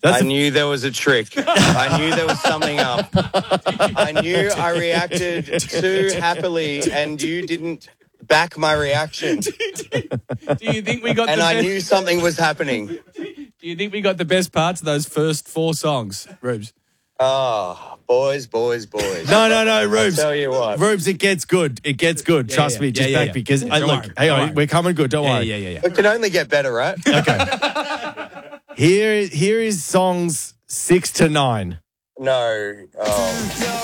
I knew there was a trick. I knew there was something up. I knew I reacted too happily, and you didn't back my reaction. Do you think we got? And I knew something was happening. Do you think we got the best parts of those first 4 songs, Rubes? Oh, boys. No, Rubes. I'll tell you what. Rubes, it gets good. It gets good. Trust me. Just back because look, hang on, we're coming good. Don't worry. Yeah. It can only get better, right? Okay. Here is songs 6 to 9. No. Oh.